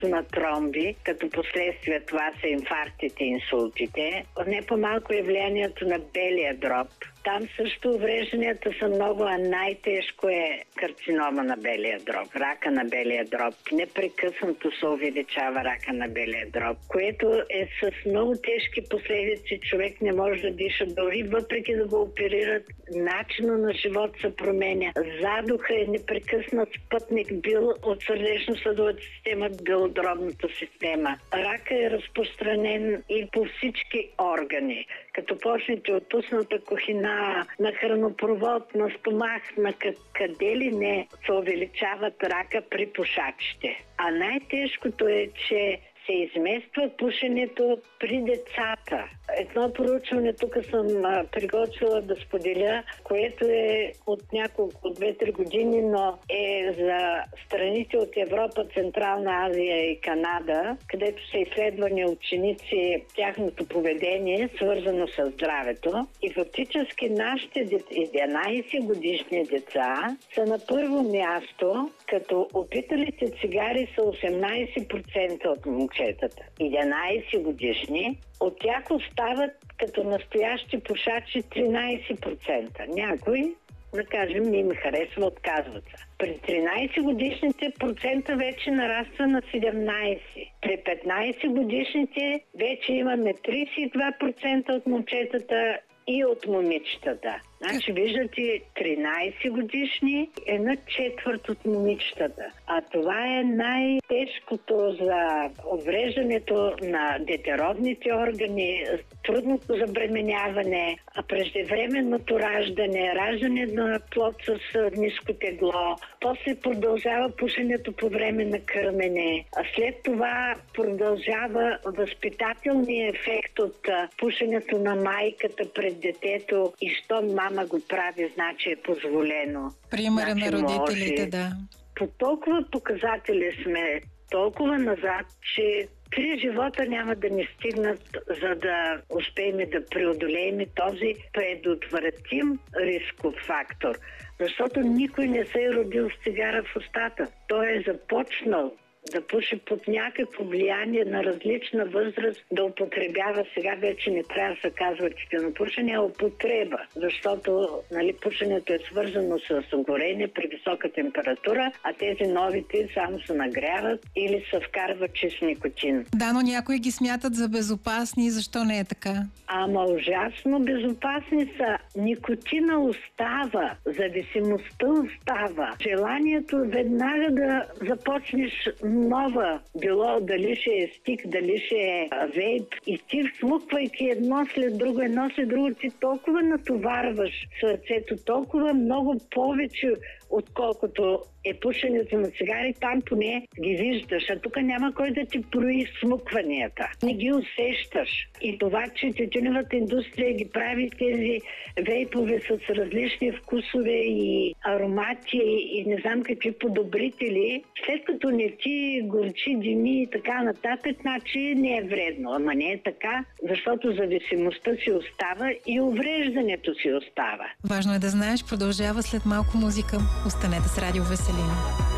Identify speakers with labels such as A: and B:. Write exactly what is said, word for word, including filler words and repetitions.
A: на тромби, като последствие това са инфарктите, инсултите. Не по-малко е влиянието на белия дроб. Там също уврежданията са много, а най-тежко е карцинома на белия дроб, рака на белия дроб. Непрекъснато се увеличава рака на белия дроб, което е с много тежки последици. Човек не може да диша, дори въпреки да го оперират, начина на живот се променя. Задуха е непрекъснат спътник бил от сърдечно-съдовата система, белодробната система. Рака е разпространен и по всички органи. Като почнете от устната кухина, на хранопровод, на стомах, на къде ли не се увеличават рака при пушачите. А най-тежкото е, че се измества пушенето при децата. Едно проучване тук съм приготвила да споделя, което е от няколко, две-три години, но е за страните от Европа, Централна Азия и Канада, където са изследвани ученици, тяхното поведение, свързано с здравето. И фактически нашите единайсет годишни деца са на първо място, като опиталите цигари са осемнайсет процента от момчетата. единайсет годишни, от тях остават като настоящи пушачи тринайсет процента. Някои, да кажем, не им харесва, отказват се. При тринайсет годишните процента вече нараства на седемнайсет. При петнайсет годишните вече имаме трийсет и два процента от момчетата и от момичетата. Значи, виждате, тринайсет годишни, една четвърт от момичетата. А това е най-тежкото за увреждането на детородните органи, трудното забременяване, преждевременното раждане, раждане на плод с ниско тегло. После продължава пушенето по време на кърмене. А след това продължава възпитателният ефект от пушенето на майката пред детето и що мама го прави, значи е позволено.
B: Примера
A: значи
B: на родителите,
A: може.
B: да.
A: По толкова показатели сме толкова назад, че три живота няма да ни стигнат, за да успеем да преодолеем този предотвратим рисков фактор. Защото никой не се е родил с цигара в устата. Той е започнал да пуши под някакво влияние на различна възраст, да употребява. Сега вече не трябва да се казва тютюнопушене, а употреба, защото нали, пушенето е свързано с горене при висока температура, а тези новите само се нагряват или се вкарват чист никотин.
B: Да, но някои ги смятат за безопасни. Защо не е така?
A: Ама ужасно безопасни са. Никотина остава, зависимостта остава. Желанието веднага да започнеш нова, било дали ще е стик, дали ще е вейп, и ти всмуквайки едно след друго, едно след друго, ти толкова натоварваш сърцето, толкова много повече, отколкото е пушенето на цигари, там поне ги виждаш, а тук няма кой да ти брои смукванията. Не ги усещаш. И това, че тютюневата индустрия ги прави тези вейпове с различни вкусове и аромати и не знам какви подобрители, след като не ти горчи, дими и така нататък, значи не е вредно. Ама не е така, защото зависимостта си остава и увреждането си остава.
B: Важно е да знаеш, продължава след малко музика. Останете с Радио Веселина.